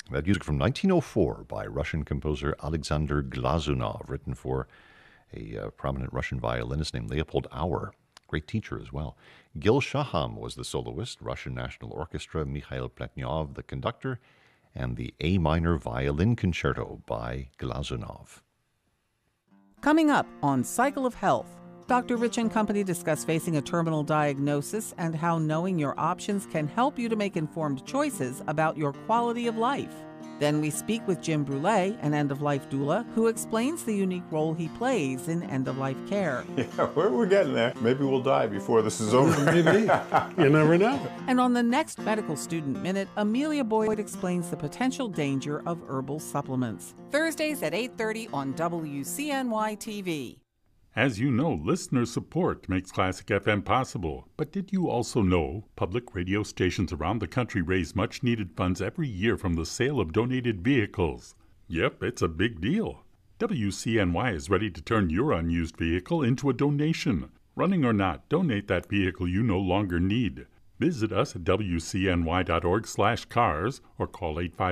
That music from 1904 by Russian composer Alexander Glazunov, written for a prominent Russian violinist named Leopold Auer. Great teacher as well. Gil Shaham was the soloist, Russian National Orchestra, Mikhail Pletnyov the conductor, and the A minor violin concerto by Glazunov. Coming up on Cycle of Health, Dr. Rich and Company discuss facing a terminal diagnosis and how knowing your options can help you to make informed choices about your quality of life. Then we speak with Jim Brule, an end-of-life doula, who explains the unique role he plays in end-of-life care. Yeah, we're getting there. Maybe we'll die before this is over. Maybe. You never know. And on the next Medical Student Minute, Amelia Boyd explains the potential danger of herbal supplements. Thursdays at 8:30 on WCNY-TV. As you know, listener support makes Classic FM possible. But did you also know public radio stations around the country raise much-needed funds every year from the sale of donated vehicles? Yep, it's a big deal. WCNY is ready to turn your unused vehicle into a donation. Running or not, donate that vehicle you no longer need. Visit us at wcny.org/cars or call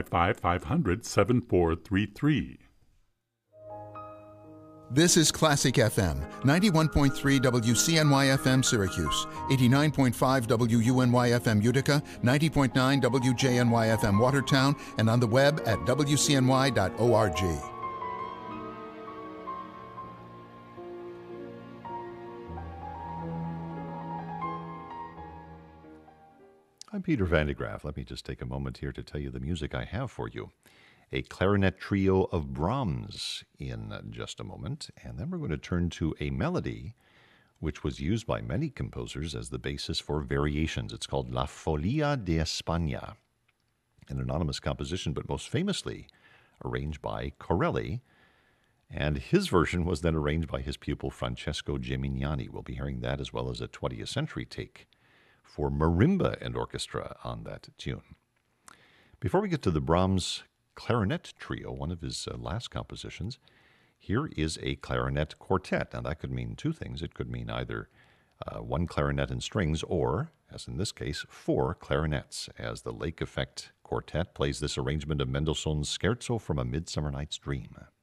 855-500-7433. This is Classic FM, 91.3 WCNY-FM Syracuse, 89.5 WUNY-FM Utica, 90.9 WJNY-FM Watertown, and on the web at wcny.org. I'm Peter Van de Graaf. Let me just take a moment here to tell you the music I have for you. A clarinet trio of Brahms in just a moment, and then we're going to turn to a melody which was used by many composers as the basis for variations. It's called La Folia de España, an anonymous composition, but most famously arranged by Corelli, and his version was then arranged by his pupil Francesco Gimignani. We'll be hearing that as well as a 20th century take for marimba and orchestra on that tune. Before we get to the Brahms clarinet trio, one of his last compositions, here is a clarinet quartet. Now that could mean two things. It could mean either one clarinet and strings, or, as in this case, four clarinets, as the Lake Effect Quartet plays this arrangement of Mendelssohn's Scherzo from A Midsummer Night's Dream.